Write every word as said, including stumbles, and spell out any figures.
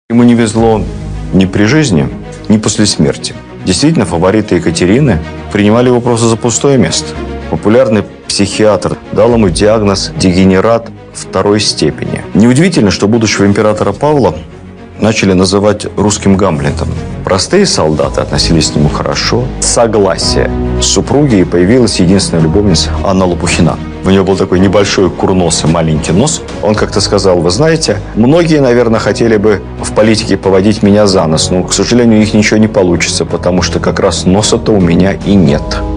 Ему не везло ни при жизни, ни после смерти. Действительно, фавориты Екатерины принимали его просто за пустое место. Популярный психиатр дал ему диагноз «дегенерат второй степени». Неудивительно, что будущего императора Павла начали называть русским Гамлетом. Простые солдаты относились к нему хорошо. Согласие супруги, и появилась единственная любовница Анна Лопухина. У нее был такой небольшой курносый маленький нос. Он как-то сказал: вы знаете, многие, наверное, хотели бы в политике поводить меня за нос, но, к сожалению, у них ничего не получится, потому что как раз носа-то у меня и нет.